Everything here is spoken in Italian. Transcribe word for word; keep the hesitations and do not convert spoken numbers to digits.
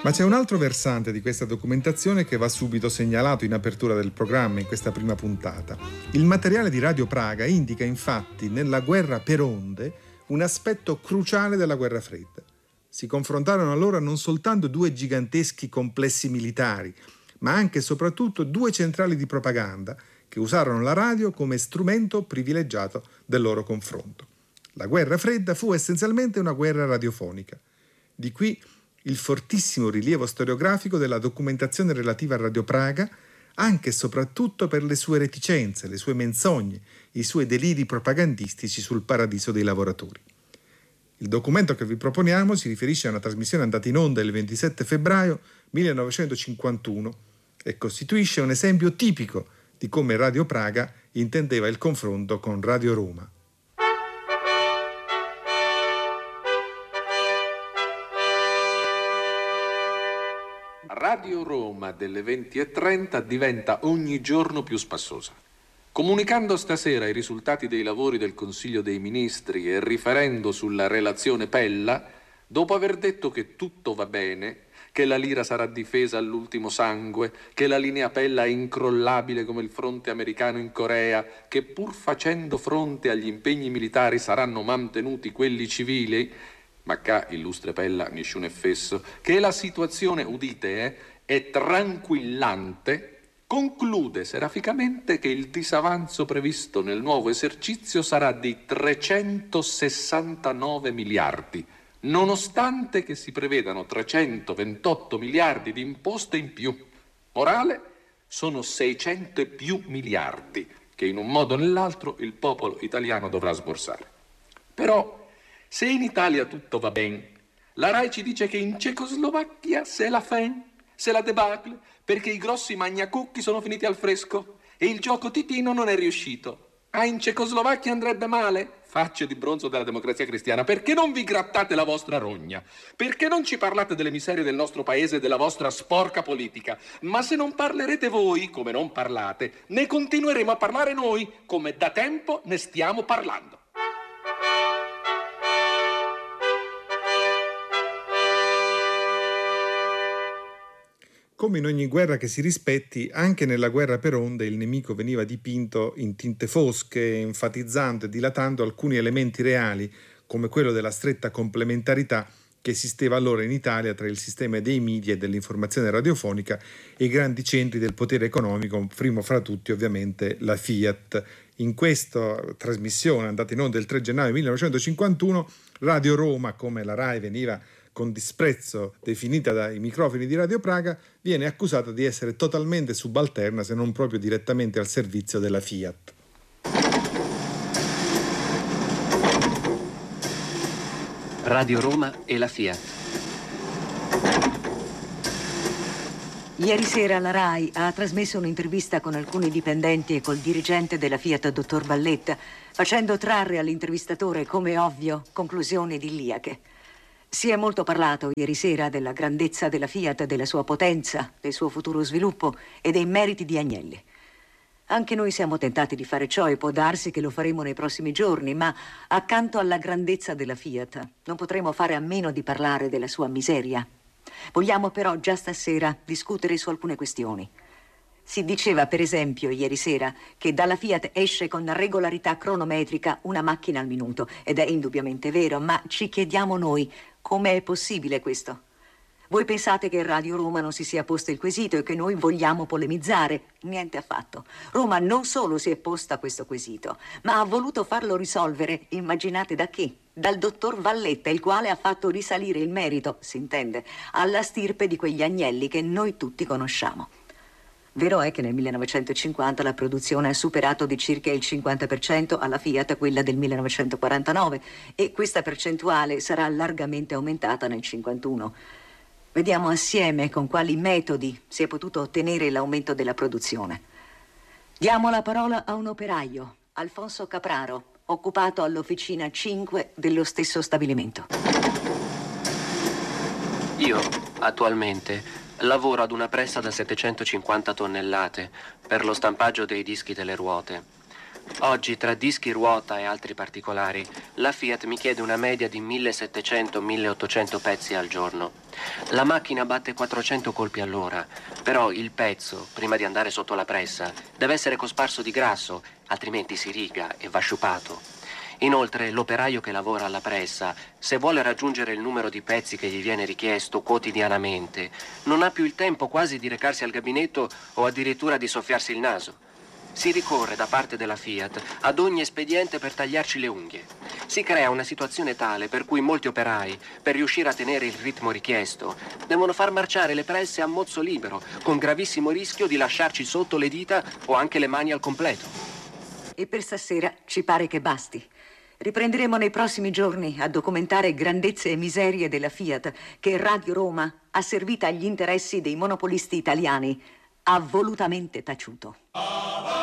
Ma c'è un altro versante di questa documentazione che va subito segnalato in apertura del programma in questa prima puntata. Il materiale di Radio Praga indica infatti nella guerra per onde un aspetto cruciale della guerra fredda. Si confrontarono allora non soltanto due giganteschi complessi militari, ma anche e soprattutto due centrali di propaganda che usarono la radio come strumento privilegiato del loro confronto. La guerra fredda fu essenzialmente una guerra radiofonica. Di qui il fortissimo rilievo storiografico della documentazione relativa a Radio Praga, anche e soprattutto per le sue reticenze, le sue menzogne, i suoi deliri propagandistici sul paradiso dei lavoratori. Il documento che vi proponiamo si riferisce a una trasmissione andata in onda il ventisette febbraio millenovecentocinquantuno e costituisce un esempio tipico di come Radio Praga intendeva il confronto con Radio Roma. Radio Roma delle venti e trenta diventa ogni giorno più spassosa. Comunicando stasera i risultati dei lavori del Consiglio dei Ministri e riferendo sulla relazione Pella, dopo aver detto che tutto va bene, che la lira sarà difesa all'ultimo sangue, che la linea Pella è incrollabile come il fronte americano in Corea, che pur facendo fronte agli impegni militari saranno mantenuti quelli civili, ma qua, illustre Pella, nessuno è fesso, che la situazione, udite, eh, è tranquillante, conclude seraficamente che il disavanzo previsto nel nuovo esercizio sarà di trecentosessantanove miliardi, nonostante che si prevedano trecentoventotto miliardi di imposte in più. Morale, sono seicento e più miliardi che in un modo o nell'altro il popolo italiano dovrà sborsare. Però, se in Italia tutto va bene, la RAI ci dice che in Cecoslovacchia c'est la fin, c'est la debacle, perché i grossi magnacucchi sono finiti al fresco e il gioco titino non è riuscito. Ah, in Cecoslovacchia andrebbe male? Facce di bronzo della Democrazia Cristiana, perché non vi grattate la vostra rogna? Perché non ci parlate delle miserie del nostro paese e della vostra sporca politica? Ma se non parlerete voi, come non parlate, ne continueremo a parlare noi, come da tempo ne stiamo parlando. Come in ogni guerra che si rispetti, anche nella guerra per onde il nemico veniva dipinto in tinte fosche, enfatizzando e dilatando alcuni elementi reali, come quello della stretta complementarità che esisteva allora in Italia tra il sistema dei media e dell'informazione radiofonica e i grandi centri del potere economico, primo fra tutti ovviamente la Fiat. In questa trasmissione, andata in onda il tre gennaio millenovecentocinquantuno, Radio Roma, come la RAI veniva con disprezzo definita dai microfoni di Radio Praga, viene accusata di essere totalmente subalterna, se non proprio direttamente al servizio della Fiat. Radio Roma e la Fiat. Ieri sera la RAI ha trasmesso un'intervista con alcuni dipendenti e col dirigente della Fiat, dottor Valletta, facendo trarre all'intervistatore, come ovvio, conclusioni idilliache. Si è molto parlato ieri sera della grandezza della Fiat, della sua potenza, del suo futuro sviluppo e dei meriti di Agnelli. Anche noi siamo tentati di fare ciò e può darsi che lo faremo nei prossimi giorni, ma accanto alla grandezza della Fiat non potremo fare a meno di parlare della sua miseria. Vogliamo però già stasera discutere su alcune questioni. Si diceva per esempio ieri sera che dalla Fiat esce con regolarità cronometrica una macchina al minuto, ed è indubbiamente vero, ma ci chiediamo noi come è possibile questo? Voi pensate che Radio Roma non si sia posto il quesito e che noi vogliamo polemizzare? Niente affatto. Roma non solo si è posta questo quesito, ma ha voluto farlo risolvere, immaginate da chi? Dal dottor Valletta, il quale ha fatto risalire il merito, si intende, alla stirpe di quegli Agnelli che noi tutti conosciamo. Vero è che nel millenovecentocinquanta la produzione ha superato di circa il cinquanta per cento alla Fiat quella del millenovecentoquarantanove e questa percentuale sarà largamente aumentata nel cinquantuno. Vediamo assieme con quali metodi si è potuto ottenere l'aumento della produzione. Diamo la parola a un operaio, Alfonso Capraro, occupato all'officina cinque dello stesso stabilimento. Io, attualmente, lavoro ad una pressa da settecentocinquanta tonnellate per lo stampaggio dei dischi delle ruote. Oggi, tra dischi, ruota e altri particolari, la Fiat mi chiede una media di millesettecento milleottocento pezzi al giorno. La macchina batte quattrocento colpi all'ora, però il pezzo, prima di andare sotto la pressa, deve essere cosparso di grasso, altrimenti si riga e va sciupato. Inoltre, l'operaio che lavora alla pressa, se vuole raggiungere il numero di pezzi che gli viene richiesto quotidianamente, non ha più il tempo quasi di recarsi al gabinetto o addirittura di soffiarsi il naso. Si ricorre da parte della Fiat ad ogni espediente per tagliarci le unghie. Si crea una situazione tale per cui molti operai, per riuscire a tenere il ritmo richiesto, devono far marciare le presse a mozzo libero, con gravissimo rischio di lasciarci sotto le dita o anche le mani al completo. E per stasera ci pare che basti. Riprenderemo nei prossimi giorni a documentare grandezze e miserie della Fiat che Radio Roma ha servita agli interessi dei monopolisti italiani, ha volutamente taciuto.